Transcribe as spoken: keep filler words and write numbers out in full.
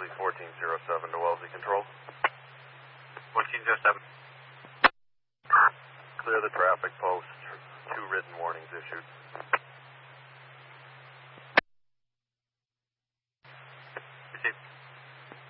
Wellesley fourteen oh seven to Wellesley Control. fourteen oh seven. Clear the traffic post. Two written warnings issued.